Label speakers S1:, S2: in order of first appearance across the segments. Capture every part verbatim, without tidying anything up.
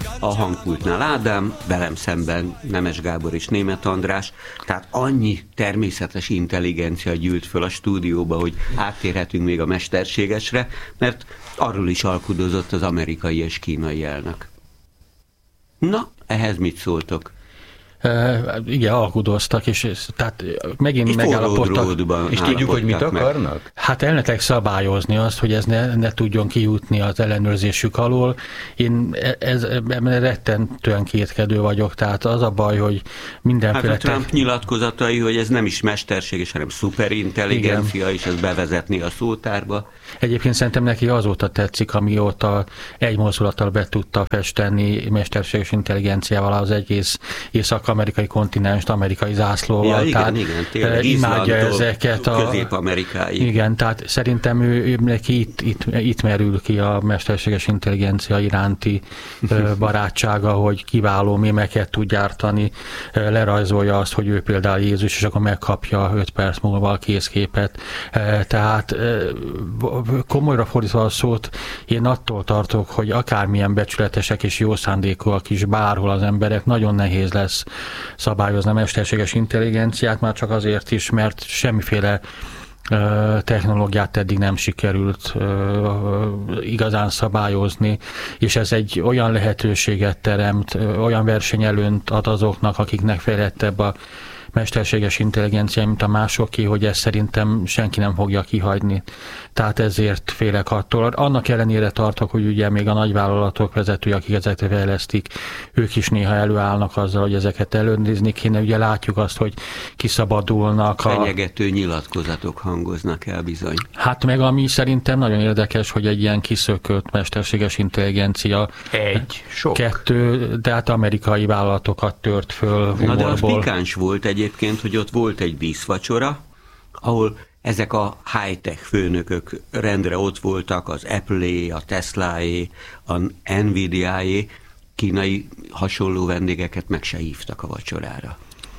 S1: a hangpultnál Ádám, velem szemben Nemes Gábor és Németh András, tehát annyi természetes intelligencia gyűlt föl a stúdióba, hogy áttérhetünk még a mesterségesre, mert arról is alkudozott az amerikai és kínai elnök. Na, ehhez mit szóltok?
S2: Uh, igen, alkudoztak, és tehát megint és megállapodtak.
S3: És tudjuk, hogy mit akarnak?
S2: Meg. Hát elnetek szabályozni azt, hogy ez ne, ne tudjon kijutni az ellenőrzésük alól. Én ez, ebben rettentően kétkedő vagyok, tehát az a baj, hogy mindenféle...
S1: Hát a Trump nyilatkozatai, hogy ez nem is mesterséges, hanem szuperintelligencia, igen. És ez bevezetni a szótárba.
S2: Egyébként szerintem neki azóta tetszik, amióta egy mozdulattal be tudta festeni mesterséges intelligenciával az egész észak-amerikai kontinenst amerikai zászlóval.
S1: Ja, igen,
S2: tehát
S1: igen, tényleg,
S2: imádja ezeket a...
S1: Közép-Amerikáig.
S2: Igen, tehát szerintem ő, ő neki itt, itt, itt merül ki a mesterséges intelligencia iránti barátsága, hogy kiváló mémeket tud gyártani, lerajzolja azt, hogy ő például Jézus, és akkor megkapja öt perc múlva a kézképet. Tehát komolyra fordítva a szót, én attól tartok, hogy akármilyen becsületesek és jó szándékúak is bárhol az emberek, nagyon nehéz lesz szabályozni a mesterséges intelligenciát, már csak azért is, mert semmiféle technológiát eddig nem sikerült igazán szabályozni, és ez egy olyan lehetőséget teremt, olyan versenyelőnyt ad azoknak, akiknek fejlettebb a mesterséges intelligencia, mint a másoké, hogy ezt szerintem senki nem fogja kihagyni. Tehát ezért félek attól. Annak ellenére tartok, hogy ugye még a nagyvállalatok vezetői, akik ezeket fejlesztik, ők is néha előállnak azzal, hogy ezeket ellenőrizni kéne. Ugye látjuk azt, hogy kiszabadulnak.
S1: Fenyegető a... nyilatkozatok hangoznak el bizony.
S2: Hát meg ami szerintem nagyon érdekes, hogy egy ilyen kiszökött mesterséges intelligencia
S3: egy, sok.
S2: Kettő, de hát amerikai vállalatokat tört föl.
S1: Na de az pikáns volt egyébként, hogy ott volt egy díszvacsora, ahol ezek a high-tech főnökök rendre ott voltak, az Apple-é, a Tesla-é, a Nvidia-é, kínai hasonló vendégeket meg se hívtak a vacsorára.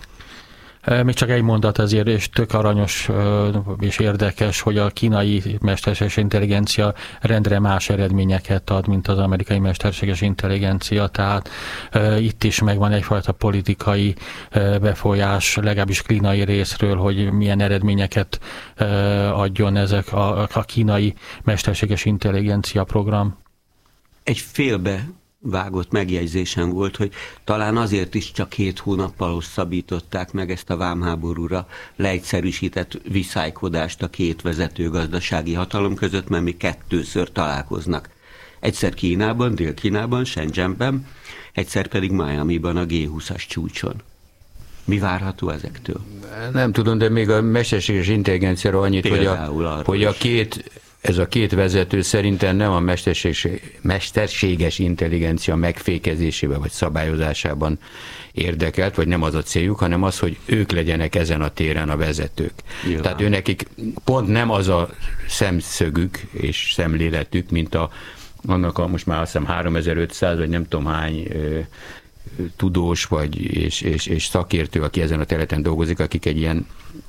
S2: Még csak egy mondat ezért, és tök aranyos és érdekes, hogy a kínai mesterséges intelligencia rendre más eredményeket ad, mint az amerikai mesterséges intelligencia, tehát itt is megvan egyfajta politikai befolyás, legalábbis kínai részről, hogy milyen eredményeket adjon ezek a, a kínai mesterséges intelligencia program.
S1: Egy félbe vágott megjegyzésem volt, hogy talán azért is csak két hónappal hosszabbították meg ezt a vámháborúra leegyszerűsített viszálykodást a két vezető gazdasági hatalom között, mert még kettőször találkoznak. Egyszer Kínában, Dél-Kínában, Shenzhenben, egyszer pedig Miamiban a gé húszas csúcson. Mi várható ezektől?
S3: Nem tudom, de még a mesterséges intelligenciára annyit, hogy a, hogy a két ez a két vezető szerintem nem a mesterséges, mesterséges intelligencia megfékezésében vagy szabályozásában érdekelt, vagy nem az a céljuk, hanem az, hogy ők legyenek ezen a téren a vezetők. Nyilván. Tehát őnekik pont nem az a szemszögük és szemléletük, mint a, annak a most már azt hiszem háromezer-ötszáz, vagy nem tudom hány ö, tudós vagy és, és, és szakértő, aki ezen a területen dolgozik, akik egy ilyen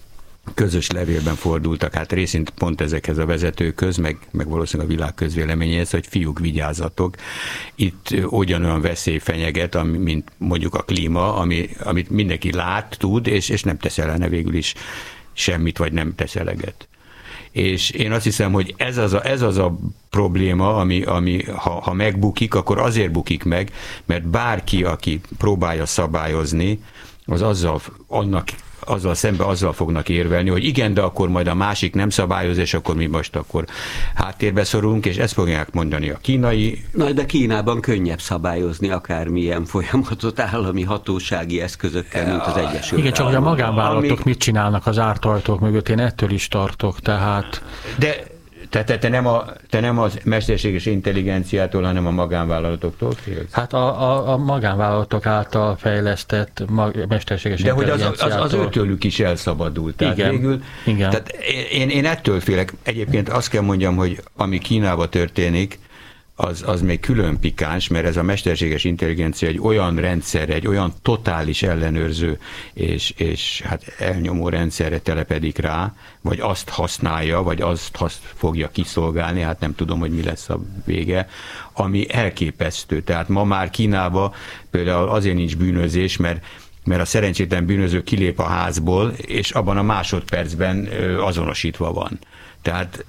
S3: közös levélben fordultak, hát részint pont ezekhez a vezetőkhöz, meg, meg valószínűleg a világ közvéleményéhez, hogy fiúk, vigyázzatok, itt ugyanolyan veszély fenyeget, ami, mint mondjuk a klíma, ami, amit mindenki lát, tud, és, és nem tesz ellene végül is semmit, vagy nem tesz eleget. És én azt hiszem, hogy ez az a, ez az a probléma, ami, ami ha, ha megbukik, akkor azért bukik meg, mert bárki, aki próbálja szabályozni, az azzal, annak azzal szemben azzal fognak érvelni, hogy igen, de akkor majd a másik nem szabályoz, és akkor mi most akkor háttérbe szorulunk, és ezt fogják mondani a kínai.
S1: Na, de Kínában könnyebb szabályozni akármilyen folyamatot állami hatósági eszközökkel, mint az Egyesült
S2: Igen, csak hogy a magánvállalatok
S1: Ami...
S2: mit csinálnak az ártajtók mögött, én ettől is tartok, tehát...
S3: De te, te, nem a, te nem a mesterséges intelligenciától, hanem a magánvállalatoktól félsz?
S2: Hát a, a, a magánvállalatok által fejlesztett mag, mesterséges
S3: De
S2: intelligenciától.
S3: De hogy az, az, az őtőlük is elszabadult. Tehát
S2: igen,
S3: végül,
S2: igen.
S3: Tehát én, én ettől félek. Egyébként azt kell mondjam, hogy ami Kínában történik, az, az még külön pikáns, mert ez a mesterséges intelligencia egy olyan rendszer, egy olyan totális ellenőrző és, és hát elnyomó rendszerre telepedik rá, vagy azt használja, vagy azt, azt fogja kiszolgálni, hát nem tudom, hogy mi lesz a vége, ami elképesztő. Tehát ma már Kínában például azért nincs bűnözés, mert mert a szerencsétlen bűnöző kilép a házból, és abban a másodpercben azonosítva van. Tehát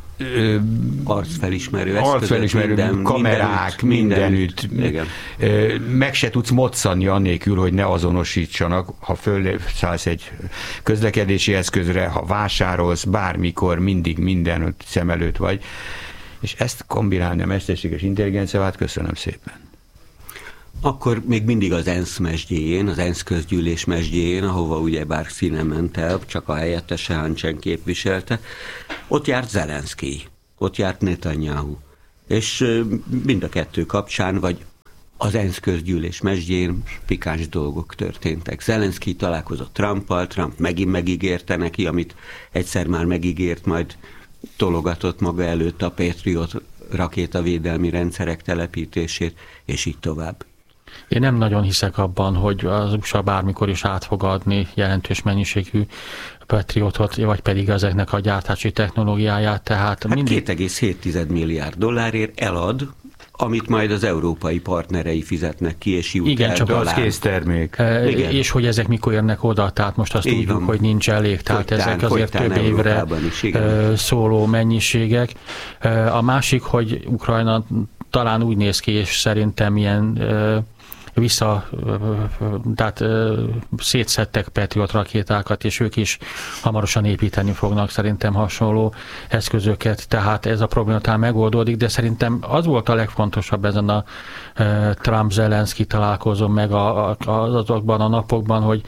S1: arcfelismerő
S3: arcfelismerő minden, kamerák, mindenütt. mindenütt. Igen. Meg se tudsz moccani annélkül, hogy ne azonosítsanak, ha fölszállsz egy közlekedési eszközre, ha vásárolsz, bármikor, mindig minden szem előtt vagy. És ezt kombinálni a mesterséges intelligenciával, köszönöm szépen.
S1: Akkor még mindig az ENSZ mesdjéjén, az ENSZ közgyűlés mesdjéjén, ahova ugyebár Színe ment el, csak a helyettese Hancsen képviselte, ott járt Zelenszkij, ott járt Netanyahu. És mind a kettő kapcsán, vagy az ENSZ közgyűlés mesdjén pikáns dolgok történtek. Zelenszkij találkozott Trumpal, Trump megint megígérte neki, amit egyszer már megígért, majd tologatott maga előtt a Patriot rakétavédelmi rendszerek telepítését, és így tovább.
S2: Én nem nagyon hiszek abban, hogy az u es á bármikor is át fog adni jelentős mennyiségű Patriotot, vagy pedig ezeknek a gyártási technológiáját. Tehát
S1: hát
S2: mindig...
S1: két egész hét milliárd dollárért elad, amit majd az európai partnerei fizetnek ki, és jut
S2: igen,
S1: el
S2: csak
S1: talán.
S3: Az késztermék.
S2: E, és hogy ezek mikor érnek oda, tehát most azt így tudjuk, van. Hogy nincs elég, tehát fogytán, ezek azért több évre is, szóló mennyiségek. A másik, hogy Ukrajna talán úgy néz ki, és szerintem ilyen vissza, tehát szétszedtek Patriot rakétákat, és ők is hamarosan építeni fognak szerintem hasonló eszközöket, tehát ez a probléma talán megoldódik, de szerintem az volt a legfontosabb ezen a Trump-Zelenszkij találkozón meg a, a, azokban a napokban, hogy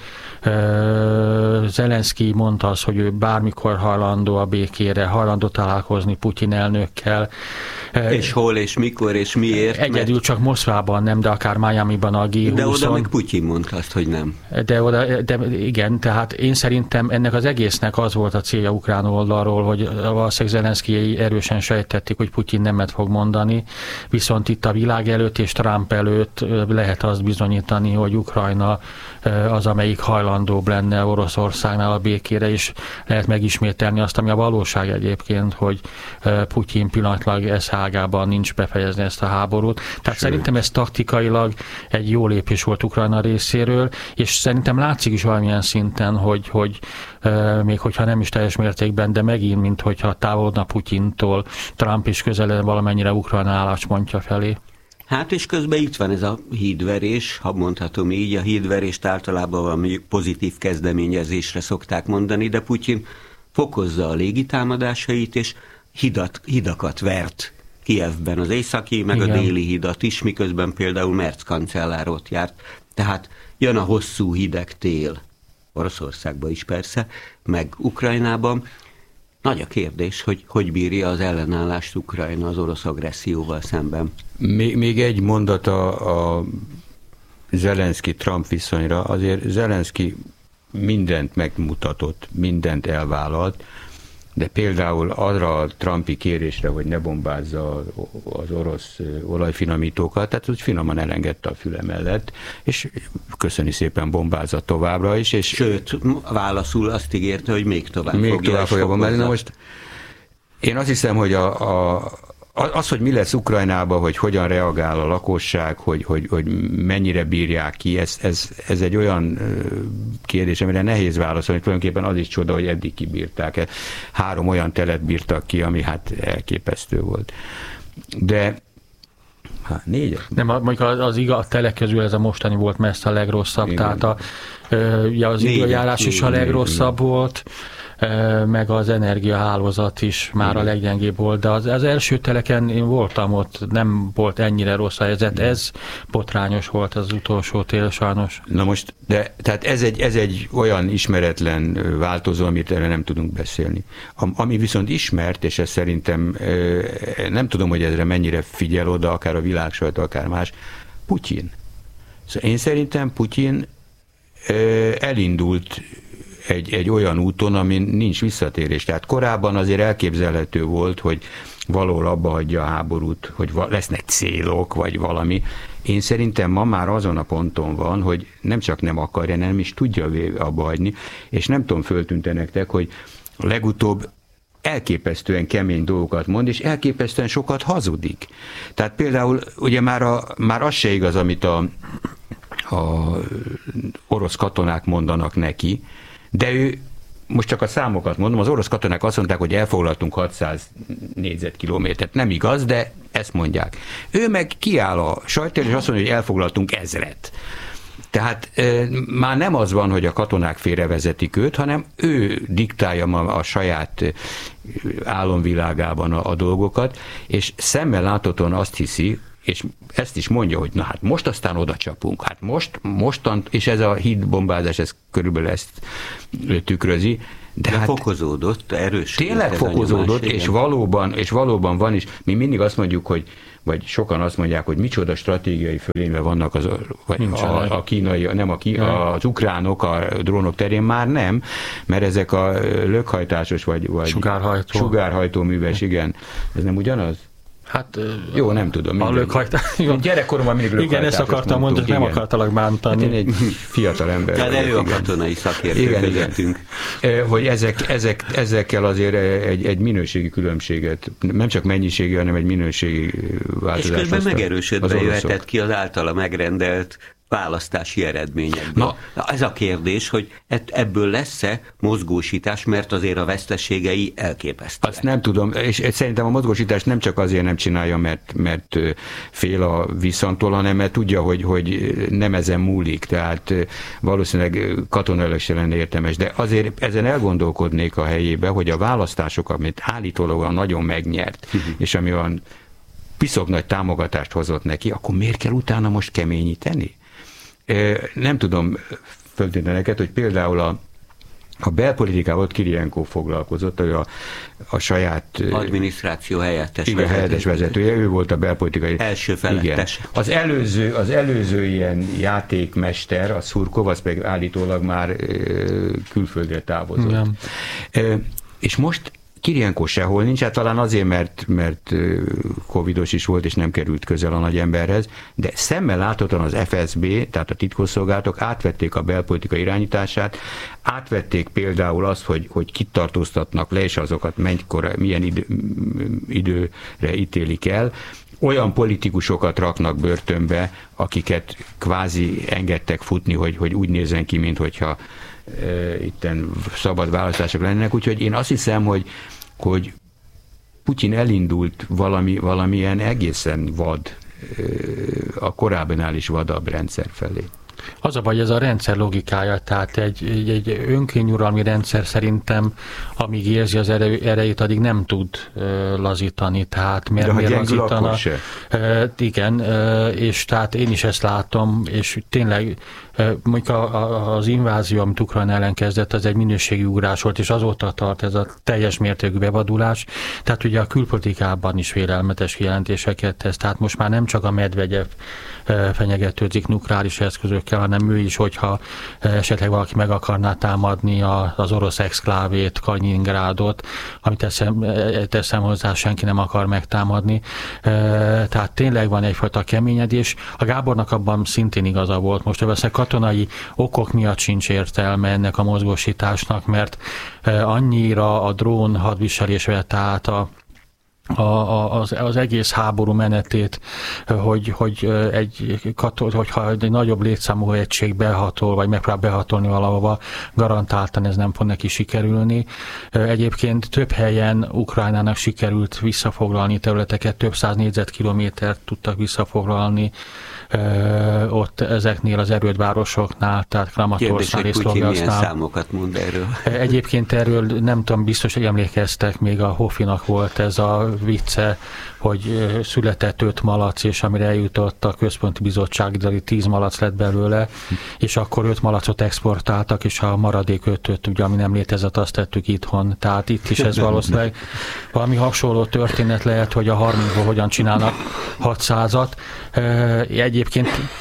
S2: Zelenszkij mondta az, hogy ő bármikor hajlandó a békére, hajlandó találkozni Putyin elnökkel.
S1: És hol, és mikor, és miért?
S2: Egyedül mert... csak Moszkvában nem, de akár Miamiban a gé húszon.
S1: De oda meg Putyin mondta azt, hogy nem.
S2: De oda, de igen, tehát én szerintem ennek az egésznek az volt a célja ukrán oldalról, hogy valószínűleg Zelenszkij erősen sejtették, hogy Putyin nemet fog mondani, viszont itt a világ előtt és Trump előtt lehet azt bizonyítani, hogy Ukrajna az, amelyik hajlandóbb lenne Oroszországnál a békére, és lehet megismételni azt, ami a valóság egyébként, hogy Putyin pillanatlag ez hágában nincs befejezni ezt a háborút. Tehát Sőt. Szerintem ez taktikailag egy jó lépés volt Ukrajna részéről, és szerintem látszik is valamilyen szinten, hogy, hogy euh, még hogyha nem is teljes mértékben, de megint, mint hogyha távolodna Putyintól, Trump is közeledne valamennyire Ukrajna álláspontja felé.
S1: Hát és közben itt van ez a hídverés, ha mondhatom így, a hídverést általában valami pozitív kezdeményezésre szokták mondani, de Putyin fokozza a légitámadásait, és hidat, hidakat vert Kijevben, az északi, meg igen. a déli hidat is, miközben például Merz kancellár ott járt. Tehát jön a hosszú hideg tél, Oroszországban is persze, meg Ukrajnában. Nagy a kérdés, hogy hogy bírja az ellenállást Ukrajna az orosz agresszióval szemben.
S3: Még, még egy mondat a, a Zelenszkij-Trump viszonyra. Azért Zelenszkij mindent megmutatott, mindent elvállalt, de például arra a Trumpi kérésre, hogy ne bombázza az orosz olajfinomítókat, tehát úgy finoman elengedte a füle mellett, és köszöni szépen, bombázza továbbra is. És
S1: sőt, válaszul azt ígérte, hogy még tovább
S3: még
S1: fogja.
S3: Tovább fogja bombázni. Na most én azt hiszem, hogy a, a az, hogy mi lesz Ukrajnában, hogy hogyan reagál a lakosság, hogy, hogy, hogy mennyire bírják ki, ez, ez, ez egy olyan kérdés, amire nehéz válaszolni. Tulajdonképpen az is csoda, hogy eddig kibírták. Három olyan telet bírtak ki, ami hát elképesztő volt. De hát négyet.
S2: Nem, mondjuk az, az igaz, a telek közül ez a mostani volt messze a legrosszabb, igen. Tehát a, ugye az időjárás is a legrosszabb négy, volt, meg az energiahálózat is már igen. a leggyengébb volt, de az, az első teleken én voltam ott, nem volt ennyire rossz a helyzet, ez botrányos volt az utolsó tél sajnos.
S3: Na most, de tehát ez egy, ez egy olyan ismeretlen változó, amit erre nem tudunk beszélni. Ami viszont ismert, és ez szerintem nem tudom, hogy ezre mennyire figyel oda, akár a világ sajtó, akár más, Putyin. Szóval én szerintem Putyin elindult egy, egy olyan úton, amin nincs visszatérés. Tehát korábban azért elképzelhető volt, hogy valahol abba hagyja a háborút, hogy lesznek célok, vagy valami. Én szerintem ma már azon a ponton van, hogy nem csak nem akarja, nem is tudja abba hagyni, és nem tudom, föltűnte nektek, hogy legutóbb elképesztően kemény dolgokat mond, és elképesztően sokat hazudik. Tehát például ugye már, a, már az se igaz, amit a, a orosz katonák mondanak neki, de ő, most csak a számokat mondom, az orosz katonák azt mondták, hogy elfoglaltunk hatszáz négyzetkilométert. Nem igaz, de ezt mondják. Ő meg kiáll a sajtóra, és azt mondja, hogy elfoglaltunk ezret. Tehát e, már nem az van, hogy a katonák félrevezetik őt, hanem ő diktálja ma a saját álomvilágában a, a dolgokat, és szemmel láthatóan azt hiszi, és ezt is mondja, hogy na hát most aztán oda csapunk. Hát most, mostan, és ez a hídbombázás, ez körülbelül ezt tükrözi. De,
S1: de
S3: hát
S1: fokozódott, erős.
S3: Tényleg fokozódott, és valóban, és valóban van is. Mi mindig azt mondjuk, hogy vagy sokan azt mondják, hogy micsoda stratégiai fölényben vannak az, vagy a, a kínai, nem a ki, az ukránok a drónok terén, már nem, mert ezek a lökhajtásos, vagy, vagy
S2: sugárhajtó.
S3: sugárhajtó műves, igen. Ez nem ugyanaz?
S2: Hát,
S3: jó, nem tudom.
S2: A lökhajtás.
S3: Gyerekkoromban mindig lökhajtás.
S2: Igen, ezt akartam mondani, hogy nem akartalak bántani.
S3: Hát én egy fiatal ember.
S1: De vagyok, ő a katonai szakértő közöttünk.
S3: Hogy ezek, ezek, ezekkel azért egy, egy minőségi különbséget, nem csak mennyiségi, hanem egy minőségi változást.
S1: És közben megerősödve jöhetett ki az általa megrendelt választási eredményekből. Na, ez a kérdés, hogy ebből lesz-e mozgósítás, mert azért a veszteségei elképesztőek.
S3: Azt nem tudom, és szerintem a mozgósítás nem csak azért nem csinálja, mert, mert fél a viszonttól, hanem mert tudja, hogy, hogy nem ezen múlik, tehát valószínűleg katonailag se lenne értelmes, de azért ezen elgondolkodnék a helyébe, hogy a választások, amit állítólag nagyon megnyert, uh-huh. és ami olyan piszok nagy támogatást hozott neki, akkor miért kell utána most keményíteni? Nem tudom föltűnni neked, hogy például a, a belpolitikával Kirienko foglalkozott, hogy a, a saját...
S1: Adminisztráció helyettes
S3: igen, vezető. helyettes vezetője, ő volt a belpolitikai...
S1: Első felettes.
S3: Az előző, az előző ilyen játékmester, a Szurkov, az pedig állítólag már külföldre távozott. Nem. És most Kirienko sehol nincs, hát talán azért, mert, mert covidos is volt, és nem került közel a nagy emberhez, de szemmel láthatóan az ef es bé, tehát a titkosszolgálatok átvették a belpolitika irányítását, átvették például azt, hogy, hogy kit tartóztatnak le, és azokat mennyikor, milyen idő, időre ítélik el, olyan politikusokat raknak börtönbe, akiket kvázi engedtek futni, hogy, hogy úgy nézzen ki, mint hogyha itten szabad választások lennének, úgyhogy én azt hiszem, hogy, hogy Putyin elindult valami, valamilyen egészen vad, a korábbinál is vadabb rendszer felé.
S2: Az a baj, ez a rendszer logikája, tehát egy, egy, egy önkényuralmi rendszer szerintem, amíg érzi az erejét, addig nem tud uh, lazítani, tehát miért, miért lazítana? Uh, igen, uh, és tehát én is ezt látom, és tényleg uh, mondjuk a, a, az invázió, amit Ukrajna ellen kezdett, az egy minőségi ugrás volt, és azóta tart ez a teljes mértékű bevadulás, tehát ugye a külpolitikában is félelmetes jelentéseket tesz, tehát most már nem csak a Medvegyev uh, fenyegetőzik nukleáris eszközökkel, hanem ő is, hogyha esetleg valaki meg akarná támadni az orosz exklávét, Kaliningrádot, amit teszem, teszem hozzá, senki nem akar megtámadni. Tehát tényleg van egyfajta keményedés. A Gábornak abban szintén igaza volt. Most a katonai okok miatt sincs értelme ennek a mozgósításnak, mert annyira a drón hadviselés vett át a A, a, az, az egész háború menetét, hogy, hogy egy katol, hogyha egy nagyobb létszámú egység behatol, vagy megpróbál behatolni valahova, garantáltan ez nem fog neki sikerülni. Egyébként több helyen Ukrajnának sikerült visszafoglalni területeket, több száz négyzetkilométert tudtak visszafoglalni ott ezeknél az erődvárosoknál, tehát Kramatorsknál és Szlovjasznál.
S1: Kérdés, hogy Putyin milyen számokat mond erről?
S2: Egyébként erről nem tudom, biztos, hogy emlékeztek, még a Hofinak volt ez a vicce, hogy született öt malac, és amire eljutott a központi bizottság, de tíz malac lett belőle, és akkor öt malacot exportáltak, és a maradék ötöt, ugye, ami nem létezett, azt tettük itthon. Tehát itt is ez valószínűleg valami hasonló történet lehet, hogy a harmincból hogyan csinálnak hatszázat. Egyébként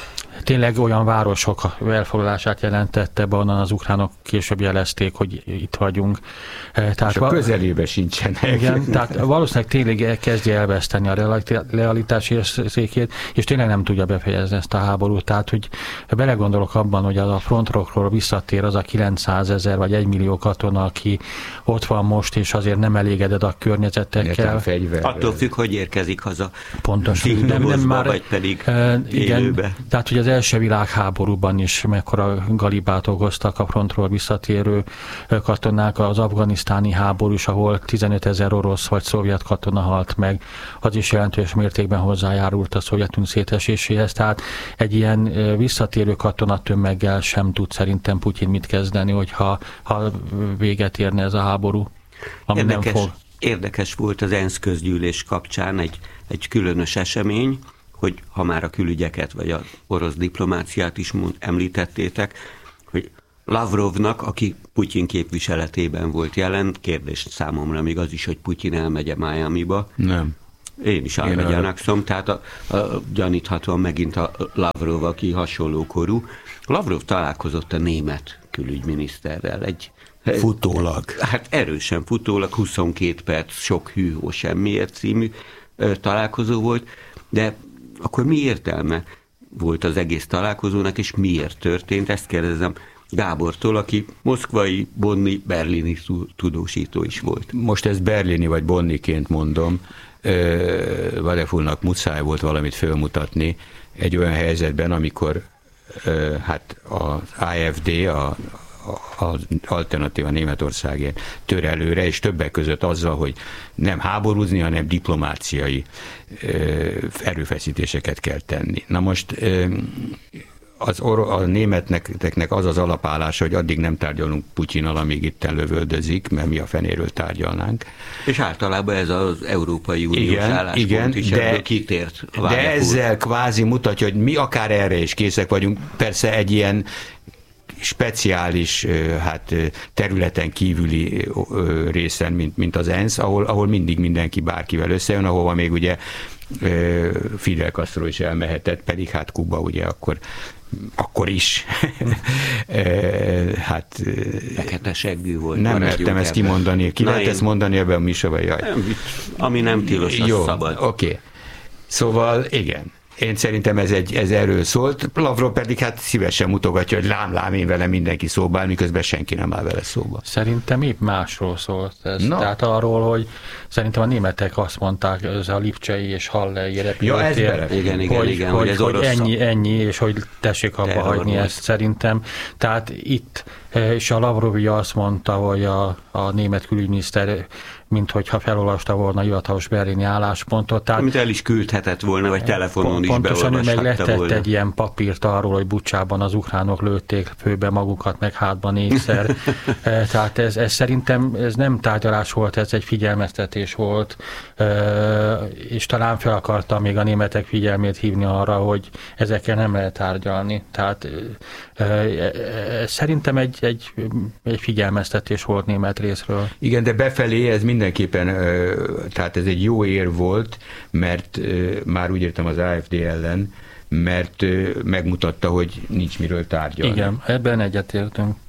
S2: tényleg olyan városok elfoglalását jelentette be, onnan az ukránok később jelezték, hogy itt vagyunk. Tehát
S3: és a közelébe sincsenek.
S2: Igen, tehát valószínűleg tényleg kezdje elveszteni a realitási érzékét, és tényleg nem tudja befejezni ezt a háborút. Tehát, hogy belegondolok abban, hogy az a frontokról visszatér az a kilencszázezer vagy egy millió katona, aki ott van most, és azért nem elégedett a környezetekkel.
S1: Attól függ, hogy érkezik haza.
S2: Pontosan. Nem, nem már,
S1: vagy pedig
S2: e, igen,
S1: élőbe.
S2: Tehát, hogy az első világháborúban is mekkora galibát okoztak a frontról visszatérő katonák, az afganisztáni háború is, ahol tizenötezer orosz vagy szovjet katona halt meg, az is jelentős mértékben hozzájárult a Szovjetunió széteséséhez. Tehát egy ilyen visszatérő katonatömeggel sem tud szerintem Putyin mit kezdeni, hogyha ha véget érne ez a háború, ami
S1: érdekes,
S2: nem fog.
S1: Érdekes volt az ENSZ közgyűlés kapcsán egy, egy különös esemény, hogy ha már a külügyeket vagy az orosz diplomáciát is említettétek, hogy Lavrovnak, aki Putyin képviseletében volt jelen, kérdés számomra még az is, hogy Putyin elmegye Miamiba.
S3: Nem.
S1: Én is elmegyenakszom, tehát a, a, gyaníthatóan megint a Lavrov, aki hasonló korú. Lavrov találkozott a német külügyminiszterrel egy
S3: futólag.
S1: Hát erősen futólag, huszonkét perc, sok hűhó semmiért című ö, találkozó volt, de akkor mi értelme volt az egész találkozónak, és miért történt? Ezt kérdezem Gábortól, aki moszkvai, bonni, berlini tudósító is volt.
S3: Most ezt berlini vagy bonniként mondom, Vadefulnak muszáj volt valamit fölmutatni egy olyan helyzetben, amikor hát az á ef dé, a az Alternatíva Németországért tör előre, és többek között azzal, hogy nem háborúzni, hanem diplomáciai erőfeszítéseket kell tenni. Na most az or- a németnek az az alapállása, hogy addig nem tárgyalunk Putyinnal, amíg itten lövöldözik, mert mi a fenéről tárgyalnánk.
S1: És általában ez az Európai Uniós
S3: igen,
S1: álláspont
S3: igen,
S1: is
S3: de,
S1: ebből kitért.
S3: De ezzel kvázi mutatja, hogy mi akár erre is készek vagyunk. Persze egy ilyen speciális hát, területen kívüli részen, mint, mint az ENSZ, ahol, ahol mindig mindenki bárkivel összejön, ahova még ugye Fidel Castro is elmehetett, pedig hát Kuba ugye akkor akkor is. hát...
S1: Fekete seggű volt.
S3: Nem mertem ezt kimondani. Ki lehet ezt mondani ebben a műsorban? Jaj.
S1: Nem, ami nem tilos, az
S3: jó,
S1: szabad.
S3: Oké. Okay. Szóval igen. Én szerintem ez, egy, ez erről szólt. Lavrov pedig hát szívesen mutogatja, hogy lám-lám, én vele mindenki szóba áll, miközben senki nem áll vele szóba.
S2: Szerintem épp másról szólt ez.
S3: No.
S2: Tehát arról, hogy szerintem a németek azt mondták, ez a Lipcsei és Hallei repülőtér,
S1: ja, igen, igen,
S2: hogy,
S1: igen,
S2: hogy,
S1: hogy, ez
S2: hogy ennyi, ennyi, és hogy tessék abba hagyni volt. Ezt szerintem. Tehát itt, és a Lavrovi azt mondta, hogy a, a német külügyminiszter mint hogyha felolvasta volna a hivatalos berlini álláspontot. Tehát
S1: amit el is küldhetett volna, vagy telefonon is
S2: pontosan
S1: beolvashatta
S2: meg letett
S1: volna.
S2: Egy ilyen papírt arról, hogy Bucsában az ukránok lőtték főbe magukat, meg hátba négyszer. Tehát ez, ez szerintem ez nem tárgyalás volt, ez egy figyelmeztetés volt, és talán fel akarta még a németek figyelmét hívni arra, hogy ezekkel nem lehet tárgyalni. Tehát szerintem egy, egy, egy figyelmeztetés volt német részről.
S3: Igen, de befelé ez mindenképpen, tehát ez egy jó ér volt, mert már úgy értem az á ef dé ellen, mert megmutatta, hogy nincs miről tárgyalni.
S2: Igen, ebben egyetértünk.